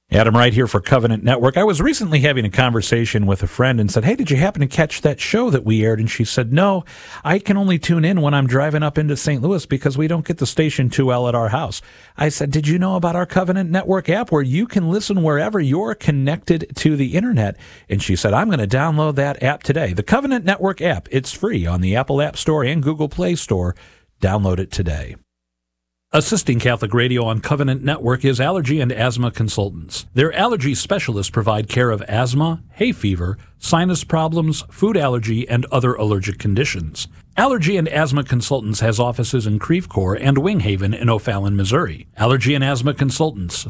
Adam Wright here for Covenant Network. I was recently having a conversation with a friend and said, hey, did you happen to catch that show that we aired? And she said, no, I can only tune in when I'm driving up into St. Louis because we don't get the station too well at our house. I said, did you know about our Covenant Network app where you can listen wherever you're connected to the internet? And she said, I'm going to download that app today. The Covenant Network app, it's free on the Apple App Store and Google Play Store. Download it today. Assisting Catholic Radio on Covenant Network is Allergy and Asthma Consultants. Their allergy specialists provide care of asthma, hay fever, sinus problems, food allergy, and other allergic conditions. Allergy and Asthma Consultants has offices in Creve Coeur and Wing Haven in O'Fallon, Missouri. Allergy and Asthma Consultants,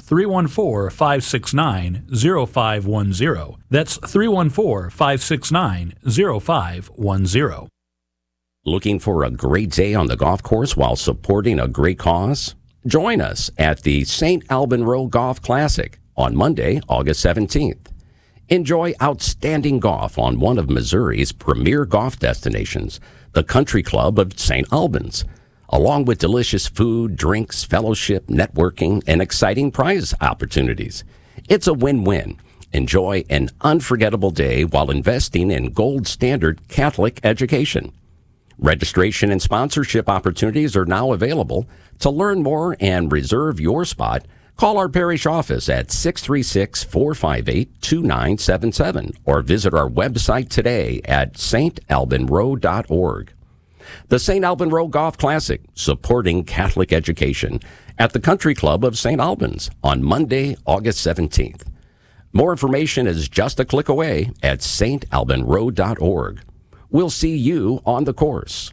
314-569-0510. That's 314-569-0510. Looking for a great day on the golf course while supporting a great cause? Join us at the St. Alban Row Golf Classic on Monday, August 17th. Enjoy outstanding golf on one of Missouri's premier golf destinations, the Country Club of St. Albans, along with delicious food, drinks, fellowship, networking, and exciting prize opportunities. It's a win-win. Enjoy an unforgettable day while investing in gold standard Catholic education. Registration and sponsorship opportunities are now available. To learn more and reserve your spot, call our parish office at 636-458-2977 or visit our website today at stalbanrow.org. The St. Alban Row Golf Classic, supporting Catholic education at the Country Club of St. Albans on Monday, August 17th. More information is just a click away at stalbanrow.org. We'll see you on the course.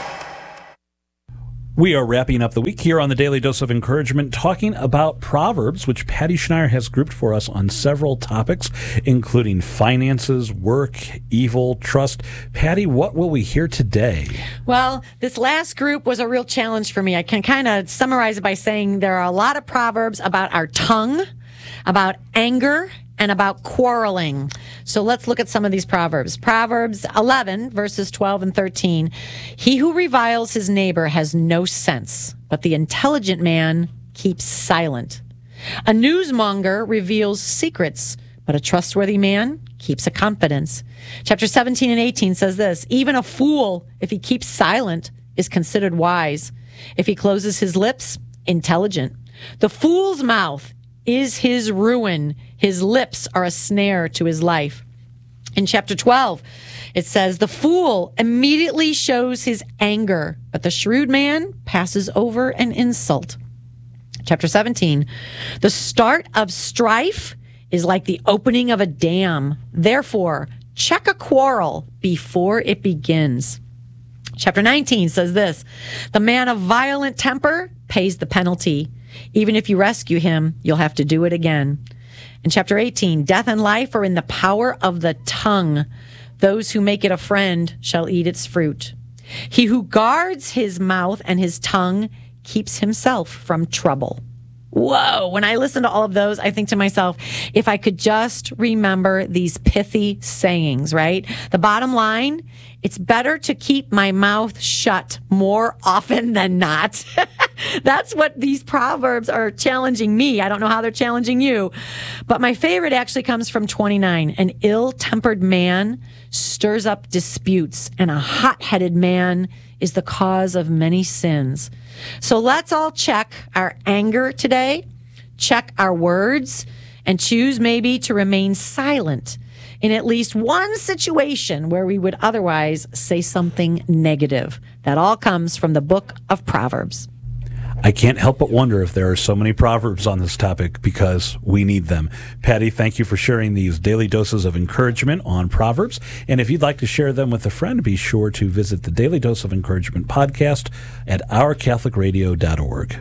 We are wrapping up the week here on the Daily Dose of Encouragement, talking about Proverbs, which Patty Schneier has grouped for us on several topics, including finances, work, evil, trust. Patty, what will we hear today? Well, this last group was a real challenge for me. I can kind of summarize it by saying there are a lot of Proverbs about our tongue, about anger, and about quarreling. So let's look at some of these Proverbs. Proverbs 11, verses 12 and 13. He who reviles his neighbor has no sense, but the intelligent man keeps silent. A newsmonger reveals secrets, but a trustworthy man keeps a confidence. Chapter 17 and 18 says this, even a fool, if he keeps silent, is considered wise. If he closes his lips, intelligent. The fool's mouth is his ruin. His lips are a snare to his life. In chapter 12, it says, the fool immediately shows his anger, but the shrewd man passes over an insult. Chapter 17, the start of strife is like the opening of a dam. Therefore, check a quarrel before it begins. Chapter 19 says this, the man of violent temper pays the penalty. Even if you rescue him, you'll have to do it again. In chapter 18, death and life are in the power of the tongue. Those who make it a friend shall eat its fruit. He who guards his mouth and his tongue keeps himself from trouble. Whoa, when I listen to all of those, I think to myself, if I could just remember these pithy sayings, right? The bottom line, it's better to keep my mouth shut more often than not. That's what these Proverbs are challenging me. I don't know how they're challenging you. But my favorite actually comes from 29. An ill-tempered man stirs up disputes, and a hot-headed man is the cause of many sins. So let's all check our anger today, check our words, and choose maybe to remain silent in at least one situation where we would otherwise say something negative. That all comes from the book of Proverbs. I can't help but wonder if there are so many Proverbs on this topic because we need them. Patty, thank you for sharing these daily doses of encouragement on Proverbs. And if you'd like to share them with a friend, be sure to visit the Daily Dose of Encouragement podcast at ourcatholicradio.org.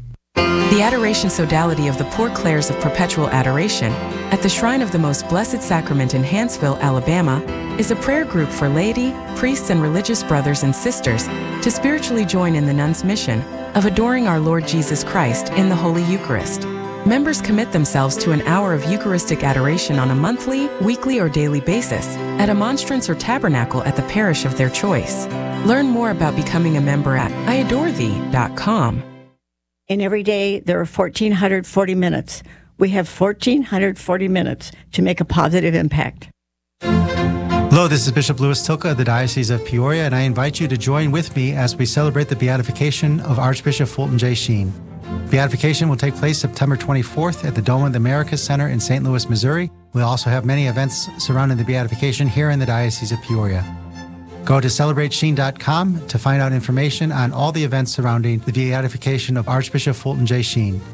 The Adoration Sodality of the Poor Clares of Perpetual Adoration at the Shrine of the Most Blessed Sacrament in Hanceville, Alabama, is a prayer group for laity, priests, and religious brothers and sisters to spiritually join in the nuns' mission of adoring our Lord Jesus Christ in the Holy Eucharist. Members commit themselves to an hour of Eucharistic adoration on a monthly, weekly, or daily basis at a monstrance or tabernacle at the parish of their choice. Learn more about becoming a member at iadorethee.com. And every day there are 1,440 minutes. we have 1,440 minutes to make a positive impact. Hello, this is Bishop Louis Tilka of the Diocese of Peoria, and I invite you to join with me as we celebrate the beatification of Archbishop Fulton J. Sheen. Beatification will take place September 24th at the Dome of the Americas Center in St. Louis, Missouri. We'll also have many events surrounding the beatification here in the Diocese of Peoria. Go to celebratesheen.com to find out information on all the events surrounding the beatification of Archbishop Fulton J. Sheen.